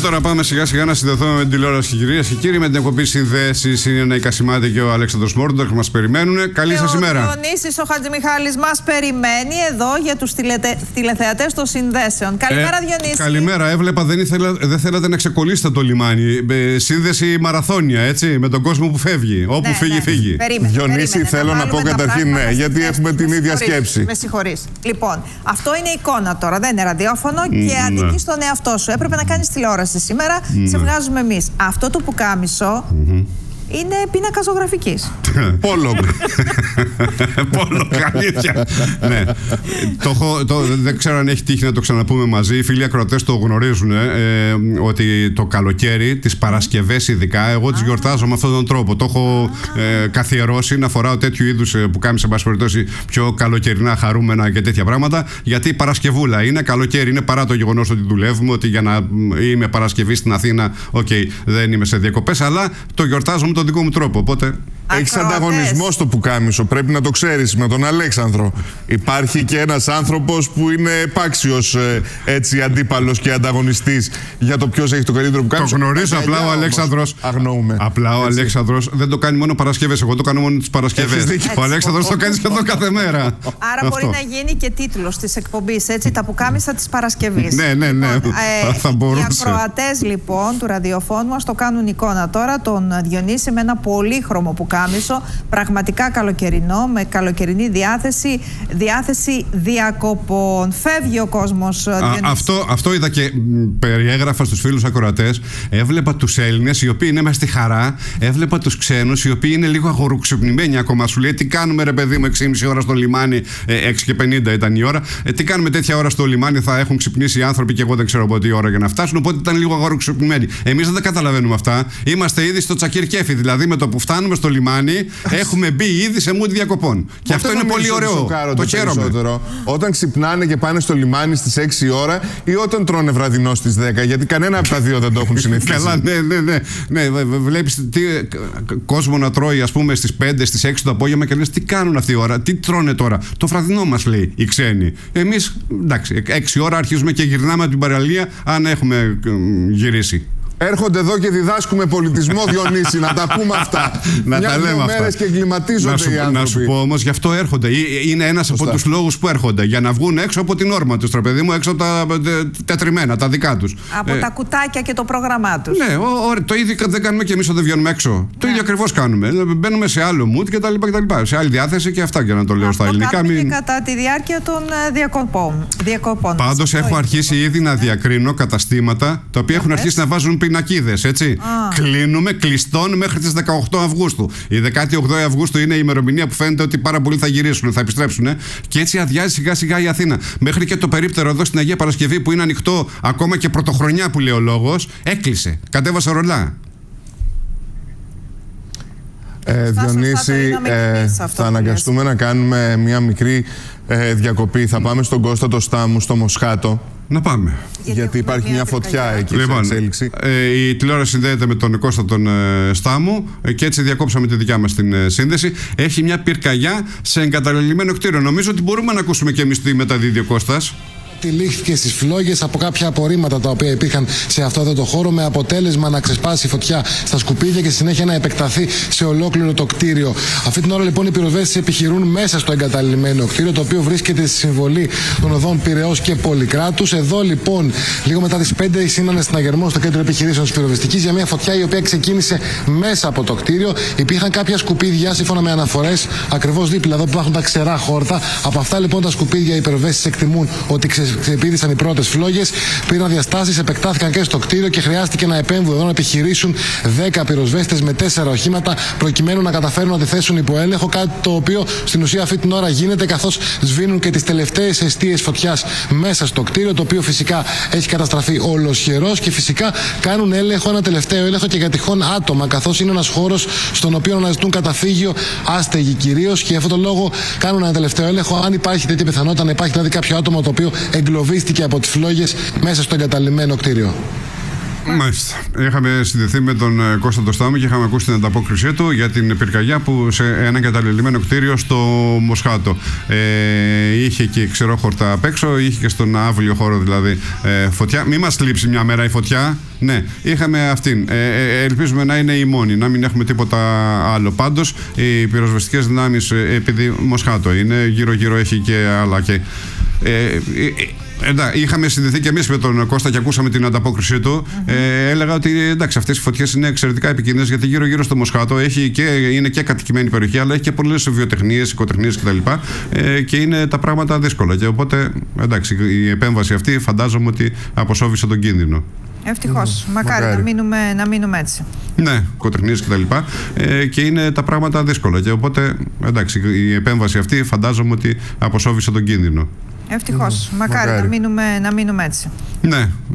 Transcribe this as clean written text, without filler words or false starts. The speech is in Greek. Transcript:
τώρα πάμε σιγά σιγά να συνδεθούμε με την τηλεόραση, κυρίες και κύριοι, με την εκπομπή Συνδέσεις. Είναι η Κασιμάτη και ο Αλέξανδρος Μόρντοκ μας περιμένουν. Καλή σας ημέρα. Ο Διονύσης ο Χατζημιχάλης μας περιμένει εδώ για τους τηλεθεατές των Συνδέσεων. Καλημέρα, Διονύση. Καλημέρα. Έβλεπα δεν θέλατε να ξεκολλήσετε το λιμάνι. Σύνδεση μαραθώνια, έτσι, με τον κόσμο που φεύγει. Όπου φύγει. Διονύση, θέλω να πω καταρχήν ναι, γιατί έχουμε την ίδια σκέψη. Με συγχωρείς. Λοιπόν, αυτό είναι εικόνα τώρα, δεν είναι ραδιόφωνο και ανήκει στον εαυτό σου. Έπρεπε να κάνεις τηλεόραση σήμερα, σε βγάζουμε εμείς. Αυτό το πουκάμισο είναι πίνακα ζωγραφικής. Πόλο. Πόλο, αλήθεια. Ναι. Δεν ξέρω αν έχει τύχει να το ξαναπούμε μαζί. Οι φίλοι ακροατές το γνωρίζουν ότι το καλοκαίρι, τις Παρασκευές ειδικά, εγώ τις γιορτάζω με αυτόν τον τρόπο. Το έχω καθιερώσει να φοράω τέτοιου είδους πουκάμισα, εν πάση περιπτώσει, πιο καλοκαιρινά, χαρούμενα και τέτοια πράγματα. Γιατί η Παρασκευούλα είναι καλοκαίρι, είναι παρά το γεγονός ότι δουλεύουμε, ότι για να είμαι Παρασκευή στην Αθήνα, δεν είμαι σε διακοπές, αλλά το γιορτάζω με τον δικό μου τρόπο. Οπότε. Έχεις ανταγωνισμό στο πουκάμισο, πρέπει να το ξέρεις, με τον Αλέξανδρο. Υπάρχει και ένας άνθρωπος που είναι επάξιος αντίπαλος και ανταγωνιστής για το ποιος έχει το καλύτερο πουκάμισο. Το γνωρίζω, απλά ο Αλέξανδρος. Αγνοούμε. Απλά ο Αλέξανδρος δεν το κάνει μόνο Παρασκευές. Εγώ το κάνω μόνο τις Παρασκευές. Ο Αλέξανδρος το κάνει σχεδόν κάθε μέρα. Άρα μπορεί να γίνει και τίτλος της εκπομπής, έτσι, τα πουκάμισα της Παρασκευής. Ναι. Θα μπορούσε. Οι ακροατές λοιπόν του ραδιοφώνου μας το κάνουν εικόνα τώρα, τον Διονύση με ένα πολύχρωμο πουκάμισο. Πραγματικά καλοκαιρινό, με καλοκαιρινή διάθεση διακοπών. Φεύγει ο κόσμος. Αυτό είδα και περιέγραφα στους φίλους ακροατές. Έβλεπα τους Έλληνες οι οποίοι είναι μέσα στη χαρά. Έβλεπα τους ξένους οι οποίοι είναι λίγο αγοροξυπνημένοι ακόμα. Σου λέει τι κάνουμε, ρε παιδί μου, 6,5 ώρα στο λιμάνι, 6:50 ήταν η ώρα. Τι κάνουμε τέτοια ώρα στο λιμάνι, θα έχουν ξυπνήσει οι άνθρωποι και εγώ δεν ξέρω από τι ώρα για να φτάσουν. Οπότε ήταν λίγο αγοροξυπνημένοι. Εμείς δεν τα καταλαβαίνουμε αυτά. Είμαστε ήδη στο τσακίρ κέφι. Δηλαδή με το που φτάνουμε στο λιμάνι έχουμε μπει ήδη σε mood διακοπών. Και αυτό είναι πολύ ωραίο. Το χαίρομαι. Όταν ξυπνάνε και πάνε στο λιμάνι στις 6 ώρα ή όταν τρώνε βραδινό στις 10, γιατί κανένα από τα δύο δεν το έχουν συνηθίσει. Καλά, ναι. Βλέπεις κόσμο να τρώει, ας πούμε, στις 5, στις 6 το απόγευμα και λες τι κάνουν αυτή η ώρα, τι τρώνε τώρα. Το βραδινό μας λέει οι ξένοι. Εμείς, εντάξει, 6 ώρα αρχίζουμε και γυρνάμε από την παραλία, αν έχουμε γυρίσει. Έρχονται εδώ και διδάσκουμε πολιτισμό, Διονύση, να τα πούμε αυτά. Να τα λέμε αυτά. Μέρες και εγκληματίζονται οι άνθρωποι. Να σου πω όμως, γι' αυτό έρχονται. Είναι ένας από τους λόγους που έρχονται. Για να βγουν έξω από την όρμα τους, παιδί μου, έξω από τα τετριμένα, τα δικά τους. Από τα κουτάκια και το πρόγραμμά τους. Ναι, το ίδιο δεν κάνουμε και εμείς όταν βγαίνουμε έξω. Το ίδιο ακριβώς κάνουμε. Μπαίνουμε σε άλλο mood κτλ. Σε άλλη διάθεση και αυτά, για να το λέω στα ελληνικά. Και κατά τη διάρκεια των διακοπών. Πάντως έχω αρχίσει ήδη να διακρίνω καταστήματα τα οποία έχουν αρχίσει να βάζουν πινακίδες, έτσι. Κλείνουμε κλειστών μέχρι τις 18 Αυγούστου. Η 18 Αυγούστου είναι η ημερομηνία που φαίνεται ότι πάρα πολλοί θα γυρίσουν, θα επιστρέψουν. Και έτσι αδειάζει σιγά σιγά η Αθήνα. Μέχρι και το περίπτερο εδώ στην Αγία Παρασκευή που είναι ανοιχτό ακόμα και πρωτοχρονιά που λέει ο λόγος, έκλεισε. Κατέβασε ρολά. Διονύση, θα αναγκαστούμε να κάνουμε μια μικρή διακοπή. Θα πάμε στον Κώστα το Στάμου, στο Μοσχάτο. Να πάμε. Γιατί υπάρχει μια φωτιά εκεί σε εξέλιξη. Η τηλεόραση συνδέεται με τον Κώστα τον Στάμου και έτσι διακόψαμε τη δικιά μας την σύνδεση. Έχει μια πυρκαγιά σε εγκαταλελειμμένο κτίριο. Νομίζω ότι μπορούμε να ακούσουμε και εμείς τι μεταδίδει ο Κώστας. Τυλίχθηκε στις φλόγες από κάποια απορρίμματα τα οποία υπήρχαν σε αυτό εδώ το χώρο, με αποτέλεσμα να ξεσπάσει η φωτιά στα σκουπίδια και συνέχεια να επεκταθεί σε ολόκληρο το κτίριο. Αυτή την ώρα λοιπόν οι πυροσβέστες επιχειρούν μέσα στο εγκαταλειμμένο κτίριο, το οποίο βρίσκεται στη συμβολή των οδών Πειραιώς και Πολυκράτους. Εδώ λοιπόν, λίγο μετά τις 5, εισήνανε στην Αγερμό στο κέντρο επιχειρήσεων της πυροσβεστικής για μια φωτιά η οποία ξεκίνησε μέσα από το κτίριο. Υπήρχαν κάποια σκουπίδια, σύμφωνα με αναφορές, ακριβώς δίπλα εδώ που υπάρχουν τα ξερά χόρτα. Από αυτά λοιπόν τα σκουπίδια οι πυροσβέστες εκτιμούν ότι ξεπήδησαν οι πρώτες φλόγες, πήραν διαστάσεις, επεκτάθηκαν και στο κτίριο και χρειάστηκε να επέμβουν εδώ να επιχειρήσουν 10 πυροσβέστες με 4 οχήματα προκειμένου να καταφέρουν να τη θέσουν υπό έλεγχο. Κάτι το οποίο στην ουσία αυτή την ώρα γίνεται, καθώς σβήνουν και τις τελευταίες εστίες φωτιάς μέσα στο κτίριο, το οποίο φυσικά έχει καταστραφεί ολοσχερός, και φυσικά κάνουν έλεγχο, ένα τελευταίο έλεγχο και για τυχόν άτομα, καθώς είναι ένας χώρος στον οποίο αναζητούν καταφύγιο άστεγοι κυρίως, και για αυτόν τον λόγο κάνουν ένα τελευταίο έλεγχο αν υπάρχει τέτοια πιθανότητα να υπάρχει δηλαδή κάποιο άτομο το οποίο εγκλωβίστηκε από τις φλόγες μέσα στο εγκαταλειμμένο κτίριο. Μάλιστα. Είχαμε συνδεθεί με τον Κώστα το Στάμι και είχαμε ακούσει την ανταπόκρισή του για την πυρκαγιά που σε ένα εγκαταλελειμμένο κτίριο στο Μοσχάτο. Είχε και ξερόχορτα απ' έξω, είχε και στον αύλιο χώρο δηλαδή φωτιά. Μη μας λείψει μια μέρα η φωτιά. Ναι, είχαμε αυτήν. Ελπίζουμε να είναι η μόνη, να μην έχουμε τίποτα άλλο. Πάντως, οι πυροσβεστικές δυνάμεις, επειδή Μοσχάτο είναι, γύρω-γύρω έχει και άλλα και. Είχαμε συνδεθεί και εμείς με τον Κώστα και ακούσαμε την ανταπόκρισή του. Έλεγα ότι εντάξει, αυτές οι φωτιές είναι εξαιρετικά επικίνδυνες γιατί γύρω-γύρω στο Μοσχάτο είναι και κατοικημένη περιοχή, αλλά έχει και πολλές βιοτεχνίες, οικοτεχνίες κτλ. Και είναι τα πράγματα δύσκολα. Και οπότε εντάξει, η επέμβαση αυτή φαντάζομαι ότι αποσόβησε τον κίνδυνο. Ευτυχώς. Μακάρι να μείνουμε έτσι. Ναι, οικοτεχνίες κτλ. Και είναι τα πράγματα δύσκολα. Και οπότε εντάξει, η επέμβαση αυτή φαντάζομαι ότι αποσόβησε τον κίνδυνο. Ευτυχώς. Μακάρι να μείνουμε έτσι. Ναι.